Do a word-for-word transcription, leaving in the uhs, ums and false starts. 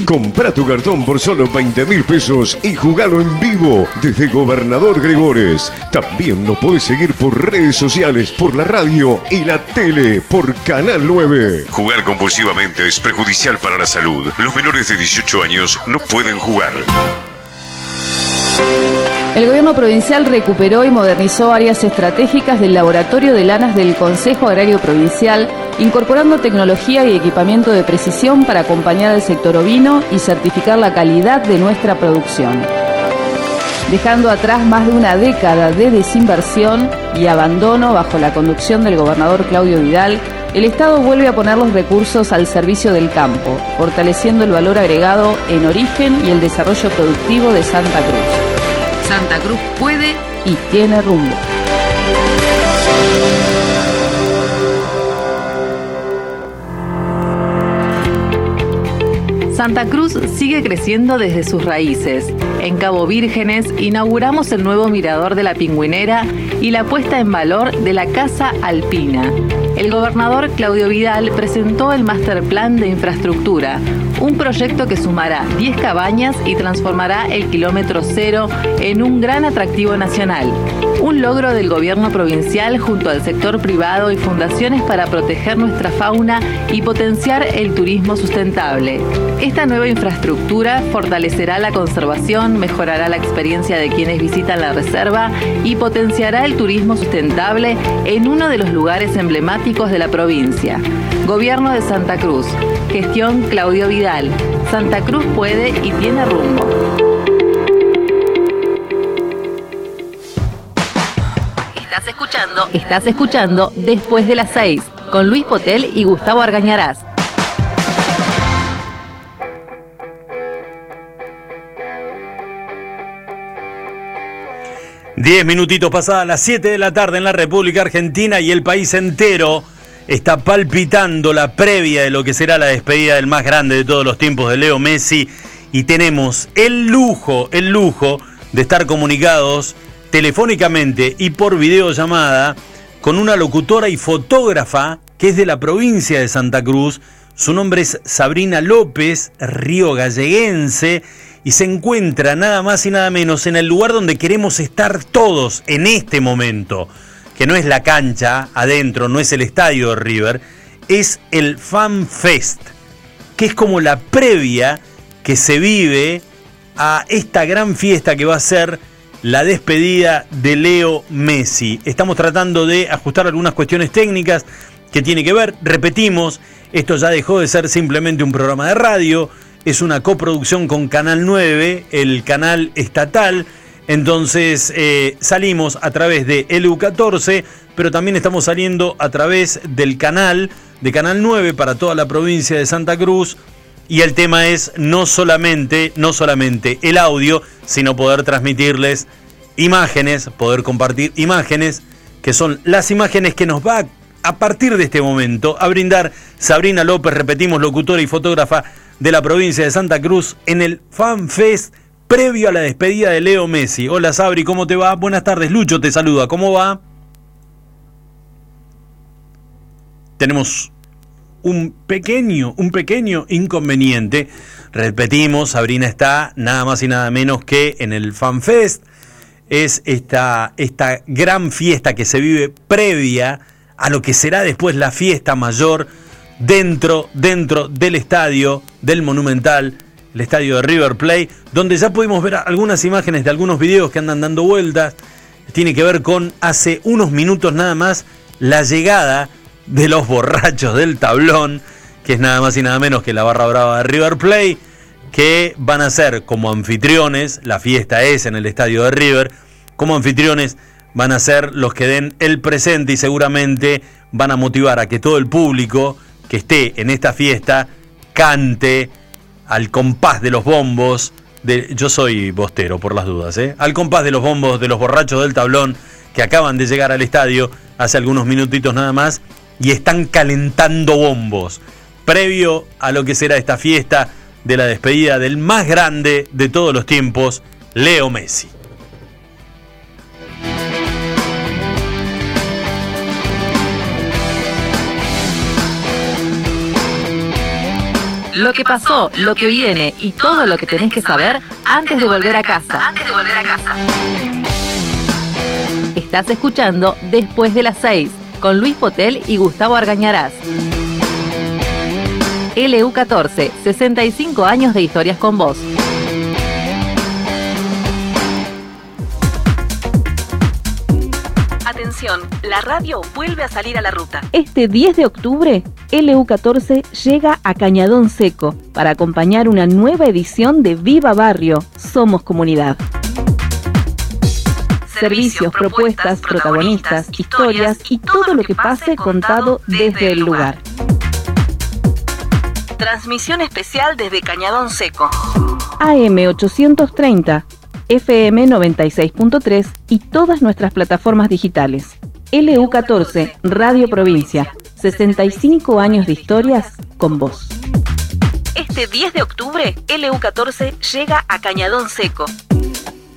Comprá tu cartón por solo veinte mil pesos y jugalo en vivo desde Gobernador Gregores. También nos podés seguir por redes sociales, por la radio y la tele por Canal nueve. Jugar compulsivamente es perjudicial para la salud. Los menores de dieciocho años no pueden jugar. El gobierno provincial recuperó y modernizó áreas estratégicas del laboratorio de lanas del Consejo Agrario Provincial, incorporando tecnología y equipamiento de precisión para acompañar al sector ovino y certificar la calidad de nuestra producción. Dejando atrás más de una década de desinversión y abandono bajo la conducción del gobernador Claudio Vidal, el Estado vuelve a poner los recursos al servicio del campo, fortaleciendo el valor agregado en origen y el desarrollo productivo de Santa Cruz. Santa Cruz puede y tiene rumbo. Santa Cruz sigue creciendo desde sus raíces. En Cabo Vírgenes inauguramos el nuevo mirador de la Pingüinera y la puesta en valor de la Casa Alpina. El gobernador Claudio Vidal presentó el Master Plan de Infraestructura, un proyecto que sumará diez cabañas y transformará el kilómetro cero en un gran atractivo nacional. Un logro del gobierno provincial junto al sector privado y fundaciones para proteger nuestra fauna y potenciar el turismo sustentable. Esta nueva infraestructura fortalecerá la conservación, mejorará la experiencia de quienes visitan la reserva y potenciará el turismo sustentable en uno de los lugares emblemáticos de la provincia. Gobierno de Santa Cruz. Gestión Claudio Vidal. Santa Cruz puede y tiene rumbo. Estás escuchando, estás escuchando Después de las seis, con Luis Potel y Gustavo Argañarás. Diez minutitos pasadas las siete de la tarde en la República Argentina y el país entero está palpitando la previa de lo que será la despedida del más grande de todos los tiempos, de Leo Messi, y tenemos el lujo, el lujo de estar comunicados telefónicamente y por videollamada con una locutora y fotógrafa que es de la provincia de Santa Cruz. Su nombre es Sabrina López, río galleguense, y se encuentra nada más y nada menos en el lugar donde queremos estar todos en este momento, que no es la cancha adentro, no es el estadio de River, es el Fan Fest, que es como la previa que se vive a esta gran fiesta que va a ser la despedida de Leo Messi. Estamos tratando de ajustar algunas cuestiones técnicas que tiene que ver, repetimos, esto ya dejó de ser simplemente un programa de radio, es una coproducción con Canal nueve, el canal estatal. Entonces eh, salimos a través de L U catorce, pero también estamos saliendo a través del canal de Canal nueve para toda la provincia de Santa Cruz. Y el tema es no solamente, no solamente el audio, sino poder transmitirles imágenes, poder compartir imágenes, que son las imágenes que nos va a, a partir de este momento a brindar Sabrina López, repetimos, locutora y fotógrafa de la provincia de Santa Cruz, en el Fan Fest previo a la despedida de Leo Messi. Hola Sabri, ¿cómo te va? Buenas tardes, Lucho te saluda, ¿cómo va? Tenemos un pequeño, un pequeño inconveniente. Repetimos, Sabrina está nada más y nada menos que en el Fan Fest. Es esta, esta gran fiesta que se vive previa a lo que será después la fiesta mayor dentro, dentro del estadio del Monumental, el estadio de River Plate, donde ya pudimos ver algunas imágenes de algunos videos que andan dando vueltas. Tiene que ver con hace unos minutos nada más la llegada de los borrachos del tablón, que es nada más y nada menos que la barra brava de River Plate, que van a ser como anfitriones, la fiesta es en el estadio de River, como anfitriones van a ser los que den el presente y seguramente van a motivar a que todo el público que esté en esta fiesta cante al compás de los bombos, de, yo soy bostero por las dudas, ¿eh? al compás de los bombos de los borrachos del tablón que acaban de llegar al estadio hace algunos minutitos nada más y están calentando bombos previo a lo que será esta fiesta de la despedida del más grande de todos los tiempos, Leo Messi. lo que pasó, lo que viene y todo lo que tenés que saber antes de volver a casa. Antes de volver a casa. Estás escuchando Después de las seis con Luis Potel y Gustavo Argañarás. L U catorce, sesenta y cinco años de historias con vos. Atención, la radio vuelve a salir a la ruta. Este diez de octubre, L U catorce llega a Cañadón Seco para acompañar una nueva edición de Viva Barrio, Somos Comunidad. Servicios, propuestas, protagonistas, historias y todo lo que pase contado desde el lugar. Transmisión especial desde Cañadón Seco. A M ochocientos treinta, F M noventa y seis punto tres y todas nuestras plataformas digitales. L U catorce, Radio Provincia, sesenta y cinco años de historias con vos. Este diez de octubre, L U catorce llega a Cañadón Seco